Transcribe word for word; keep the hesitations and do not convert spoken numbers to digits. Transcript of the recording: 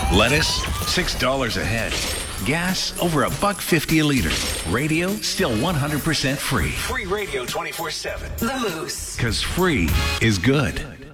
Lettuce, six dollars a head. Gas, over a buck fifty a liter. Radio, still one hundred percent free. Free radio twenty-four seven. The Moose. Because free is good.